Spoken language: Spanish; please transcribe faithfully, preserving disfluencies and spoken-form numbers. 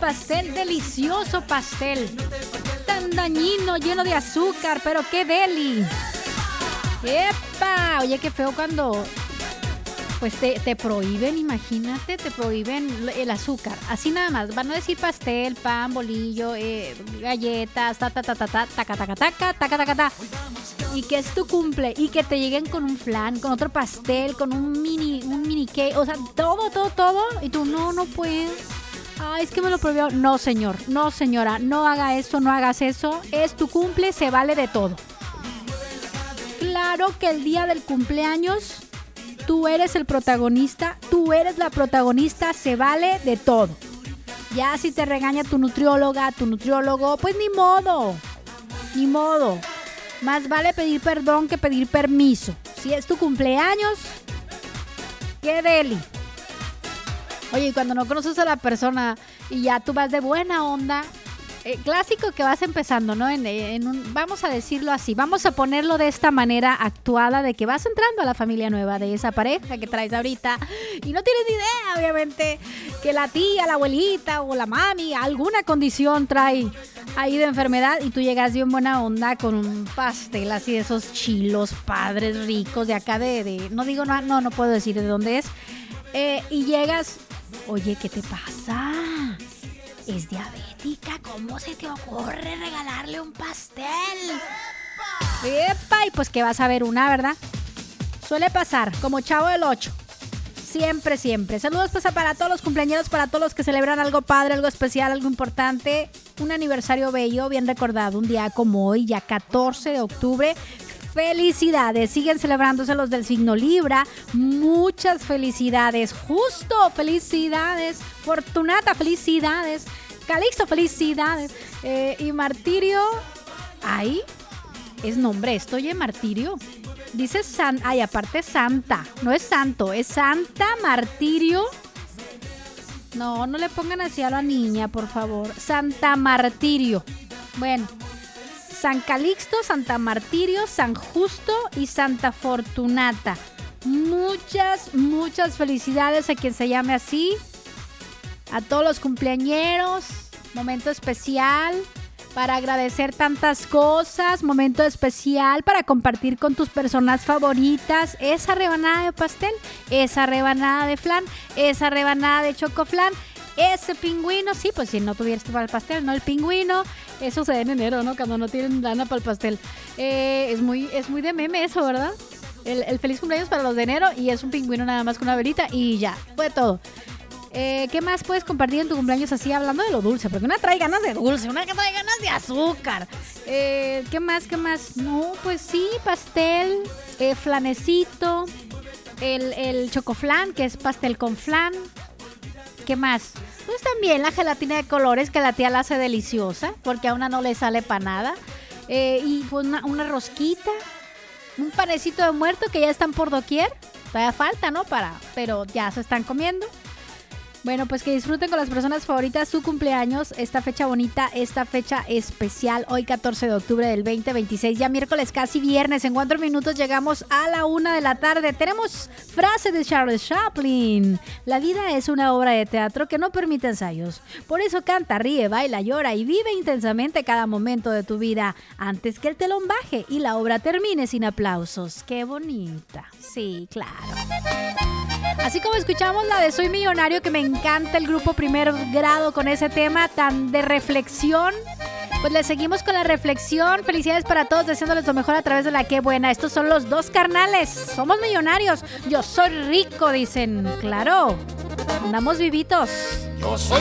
pastel, delicioso pastel. Tan dañino, lleno de azúcar, pero qué deli. ¡Epa! Oye, qué feo cuando pues te, te prohíben, imagínate, te prohíben el azúcar. Así nada más, van a decir pastel, pan, bolillo, eh, galletas, ta, ta, ta, ta, ta, taca, taca, taca, taca, taca, ta. Y que es tu cumple y que te lleguen con un flan, con otro pastel, con un mini, un mini cake, o sea, todo, todo, todo. Y tú, no, no puedes. Ay, es que me lo prohibió. No, señor, no, señora, no haga eso, no hagas eso. Es tu cumple, se vale de todo. Claro que el día del cumpleaños tú eres el protagonista, tú eres la protagonista, se vale de todo. Ya si te regaña tu nutrióloga, tu nutriólogo, pues ni modo, ni modo. Más vale pedir perdón que pedir permiso. Si es tu cumpleaños, qué deli. Oye, y cuando no conoces a la persona y ya tú vas de buena onda, eh, clásico que vas empezando, ¿no? En, en un, vamos a decirlo así, vamos a ponerlo de esta manera actuada, de que vas entrando a la familia nueva de esa pareja que traes ahorita y no tienes idea, obviamente, que la tía, la abuelita o la mami alguna condición trae ahí de enfermedad y tú llegas bien buena onda con un pastel así de esos chilos padres ricos de acá de, de no digo, no, no, no puedo decir de dónde es, eh, y llegas, oye, ¿qué te pasa? Es diabética, ¿cómo se te ocurre regalarle un pastel? ¡Epa! Y pues que vas a ver una, ¿verdad? Suele pasar, como Chavo del ocho. Siempre, siempre. Saludos pues para todos los cumpleañeros, para todos los que celebran algo padre, algo especial, algo importante. Un aniversario bello, bien recordado, un día como hoy, ya catorce de octubre. Felicidades, siguen celebrándose los del signo Libra. Muchas felicidades, Justo, felicidades, Fortunata, felicidades, Calixto, felicidades, eh, y Martirio, ahí es nombre esto, oye, Martirio. Dice San, ay, aparte Santa, no es santo, es Santa Martirio. No, no le pongan así a la niña, por favor. Santa Martirio. Bueno. San Calixto, Santa Martirio, San Justo y Santa Fortunata. Muchas, muchas felicidades a quien se llame así. A todos los cumpleañeros. Momento especial para agradecer tantas cosas. Momento especial para compartir con tus personas favoritas. Esa rebanada de pastel, esa rebanada de flan, esa rebanada de chocoflan. Ese pingüino, sí, pues si no tuvieras para el pastel, ¿no? El pingüino, eso se da en enero, ¿no? Cuando no tienen lana para el pastel. Eh, es muy es muy de meme eso, ¿verdad? El, el feliz cumpleaños para los de enero y es un pingüino nada más con una velita y ya, fue todo. Eh, ¿Qué más puedes compartir en tu cumpleaños así hablando de lo dulce? Porque una trae ganas de dulce, una que trae ganas de azúcar. Eh, ¿Qué más, qué más? No, pues sí, pastel, eh, flanecito, el, el chocoflan, que es pastel con flan. ¿Qué más? Pues también la gelatina de colores que la tía la hace deliciosa, porque a una no le sale para nada. Eh, y pues una, una rosquita, un panecito de muerto que ya están por doquier. Todavía falta, ¿no? Para, pero ya se están comiendo. Bueno, pues que disfruten con las personas favoritas su cumpleaños, esta fecha bonita, esta fecha especial, hoy catorce de octubre del veinte veintiséis, ya miércoles, casi viernes, en cuatro minutos llegamos a la una de la tarde. Tenemos frase de Charles Chaplin: la vida es una obra de teatro que no permite ensayos, por eso canta, ríe, baila, llora y vive intensamente cada momento de tu vida antes que el telón baje y la obra termine sin aplausos. ¡Qué bonita! Sí, claro. Así como escuchamos la de Soy Millonario, que me encanta el grupo Primer Grado con ese tema tan de reflexión, pues le seguimos con la reflexión. Felicidades para todos, deseándoles lo mejor a través de la Qué Buena. Estos son los dos carnales, somos millonarios, yo soy rico, dicen. Claro, andamos vivitos. Yo soy